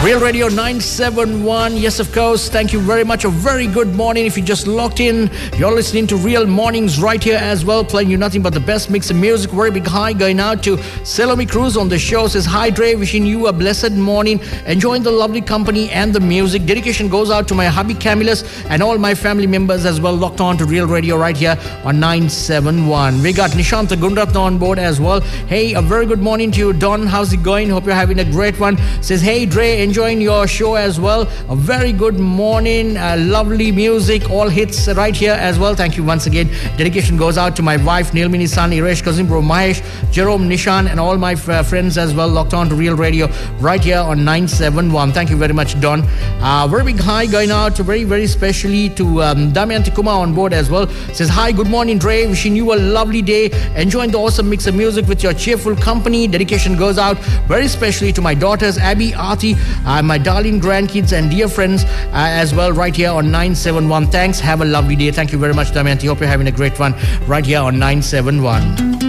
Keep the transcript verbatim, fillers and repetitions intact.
Real Radio nine seven one. Yes, of course. Thank you very much. A very good morning. If you just locked in, you're listening to Real Mornings right here as well, playing you nothing but the best mix of music. Very big hi going out to Salome Cruz on the show. Says, hi, Dre. Wishing you a blessed morning. Enjoying the lovely company and the music. Dedication goes out to my hubby Camillus and all my family members as well, locked on to Real Radio right here on nine seven one. We got Nishanta Gunratna on board as well. Hey, a very good morning to you, Don. How's it going? Hope you're having a great one. Says, hey, Dre, enjoying your show as well. A very good morning. Uh, lovely music. All hits right here as well. Thank you once again. Dedication goes out to my wife, Nilmini San, Iresh, cousin bro Mahesh, Jerome, Nishan, and all my f- friends as well, locked on to Real Radio right here on nine seven one. Thank you very much, Don. Uh, very big hi going out very, very specially to um, Damayanti Kumar on board as well. Says, hi, good morning, Dre. Wishing you a lovely day. Enjoying the awesome mix of music with your cheerful company. Dedication goes out very specially to my daughters, Abby, Aarti, uh, my darling grandkids and dear friends uh, as well right here on nine seven one. Thanks. Have a lovely day. Thank you very much, Damayanti. Hope you're having a great one right here on nine seven one.